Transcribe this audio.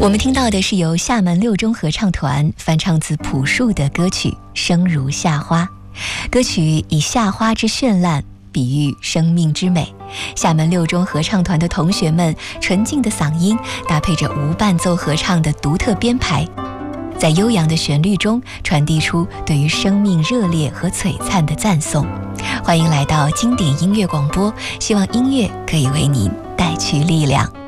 我们听到的是由厦门六中合唱团翻唱自朴树的歌曲《生如夏花》。歌曲以夏花之绚烂比喻生命之美。厦门六中合唱团的同学们纯净的嗓音搭配着无伴奏合唱的独特编排，在悠扬的旋律中传递出对于生命热烈和璀璨的赞颂。欢迎来到经典音乐广播，希望音乐可以为您带去力量。